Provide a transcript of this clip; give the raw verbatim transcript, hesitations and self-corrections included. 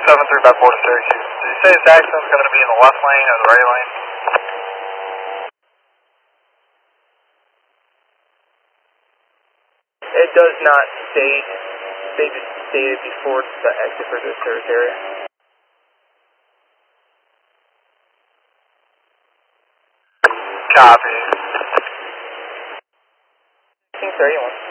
seven three five four to Syracuse. Did you say this accident's going to be in the left lane or the right lane? It does not state. They just stated before the exit for the service area. Copy. King thirty-one.